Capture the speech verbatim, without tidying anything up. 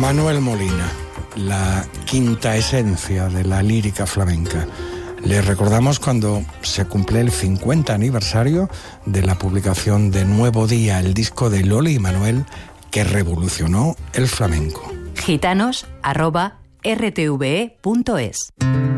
Manuel Molina, la quinta esencia de la lírica flamenca. Le recordamos cuando se cumple el cincuenta aniversario de la publicación de Nuevo Día, el disco de Loli y Manuel que revolucionó el flamenco. gitanos arroba r t v e punto es